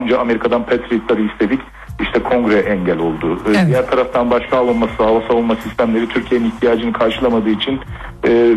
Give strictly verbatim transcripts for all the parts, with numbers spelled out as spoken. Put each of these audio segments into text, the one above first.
Önce Amerika'dan Patriot'ları istedik. İşte kongre engel oldu. Evet. Diğer taraftan başka alınması, hava savunma sistemleri Türkiye'nin ihtiyacını karşılamadığı için e,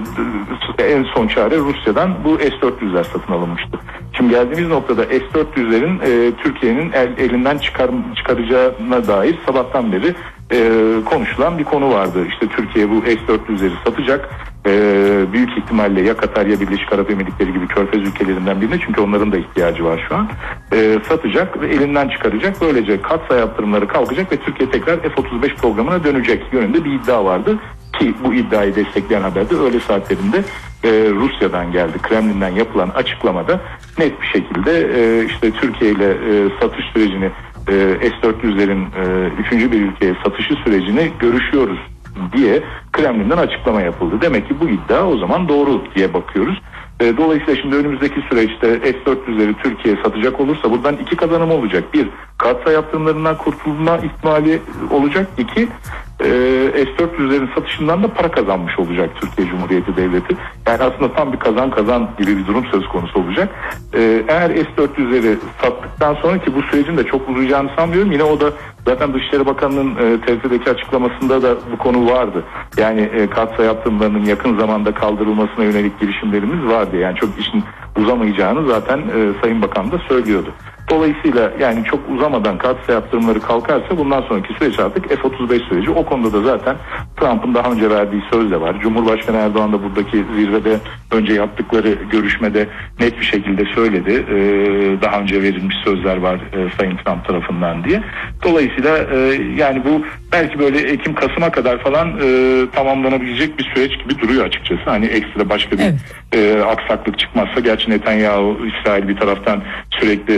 en son çare Rusya'dan bu S dört yüzler satın alınmıştı. Şimdi geldiğimiz noktada S dört yüzlerin e, Türkiye'nin el, elinden çıkar, çıkaracağına dair sabahtan beri e, konuşulan bir konu vardı. İşte Türkiye bu S dört yüzleri satacak. E, büyük ihtimalle ya Katar ya Birleşik Arap Emirlikleri gibi Körfez ülkelerinden birine, çünkü onların da ihtiyacı var şu an. E, satacak ve elinden çıkaracak. Böylece katsayı yaptırımları kalkacak ve Türkiye tekrar F otuz beş programına dönecek yönünde bir iddia vardı. Ki bu iddiayı destekleyen haberde öğle saatlerinde e, Rusya'dan geldi. Kremlin'den yapılan açıklamada net bir şekilde e, işte Türkiye ile e, satış sürecini, e, S dört yüzlerin e, üçüncü bir ülkeye satışı sürecini görüşüyoruz diye Kremlin'den açıklama yapıldı. Demek ki bu iddia o zaman doğru diye bakıyoruz. E, dolayısıyla şimdi önümüzdeki süreçte S dört yüzleri Türkiye satacak olursa buradan iki kazanım olacak. Bir, katsayı yaptırımlarından kurtulma ihtimali olacak. İki, e, S dört yüzlerin satışından da para kazanmış olacak Türkiye Cumhuriyeti Devleti. Yani aslında tam bir kazan kazan gibi bir durum söz konusu olacak. E, eğer S dört yüzleri sattıktan sonra, ki bu sürecin de çok uzayacağını sanmıyorum. Yine o da zaten Dışişleri Bakanı'nın e, T R T'deki açıklamasında da bu konu vardı. Yani e, katsayı yaptırımlarının yakın zamanda kaldırılmasına yönelik girişimlerimiz vardı. Yani çok işin uzamayacağını zaten e, Sayın Bakan da söylüyordu. Dolayısıyla yani çok uzamadan katsayı yaptırımları kalkarsa bundan sonraki süreç artık F otuz beş süreci. O konuda da zaten Trump'ın daha önce verdiği söz de var. Cumhurbaşkanı Erdoğan da buradaki zirvede önce yaptıkları görüşmede net bir şekilde söyledi. Ee, daha önce verilmiş sözler var e, Sayın Trump tarafından diye. Dolayısıyla e, yani bu belki böyle Ekim-Kasım'a kadar falan e, tamamlanabilecek bir süreç gibi duruyor açıkçası. Hani ekstra başka bir evet. e, aksaklık çıkmazsa, gerçi Netanyahu, İsrail bir taraftan sürekli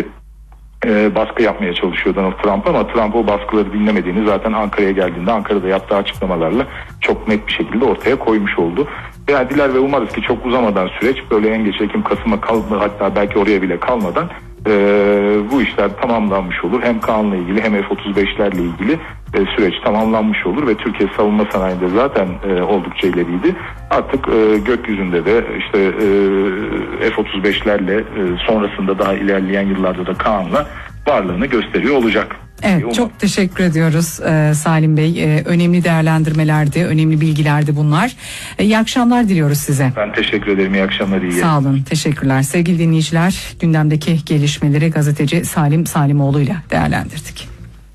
E, baskı yapmaya çalışıyor Donald Trump, ama Trump o baskıları dinlemediğini zaten Ankara'ya geldiğinde Ankara'da yaptığı açıklamalarla çok net bir şekilde ortaya koymuş oldu. Yani diler ve umarız ki çok uzamadan süreç, böyle en geç Ekim-Kasım'a kalma, hatta belki oraya bile kalmadan e, bu işler tamamlanmış olur. Hem Kaan'la ilgili hem F otuz beşlerle ilgili e, süreç tamamlanmış olur ve Türkiye savunma sanayinde zaten e, oldukça ileriydi. Artık e, gökyüzünde de işte e, F otuz beşlerle e, sonrasında daha ilerleyen yıllarda da Kaan'la varlığını gösteriyor olacak. Evet, Umarım. Çok teşekkür ediyoruz e, Salim Bey. E, önemli değerlendirmelerdi, önemli bilgilerdi bunlar. E, iyi akşamlar diliyoruz size. Ben teşekkür ederim. İyi akşamlar. İyi Sağ olun. Teşekkürler. Sevgili dinleyiciler, gündemdeki gelişmeleri gazeteci Salim Salimoğlu ile değerlendirdik.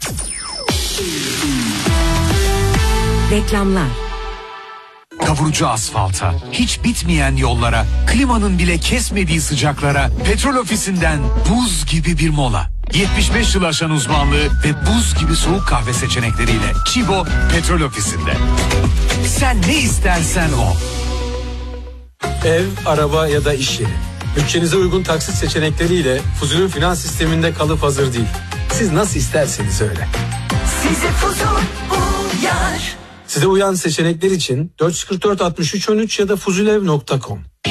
Reklamlar. Kavurucu asfalta, hiç bitmeyen yollara, klimanın bile kesmediği sıcaklara, Petrol Ofisi'nden buz gibi bir mola. yetmiş beş yıl aşan uzmanlığı ve buz gibi soğuk kahve seçenekleriyle Çibo Petrol Ofisi'nde. Sen ne istersen o. Ev, araba ya da iş yeri. Bütçenize uygun taksit seçenekleriyle Fuzul'ün finans sisteminde kalıp hazır değil. Siz nasıl isterseniz öyle. Size Fuzul uyar. Size uyan seçenekler için dört yüz kırk dört altmış üç on üç ya da fuzulev nokta com.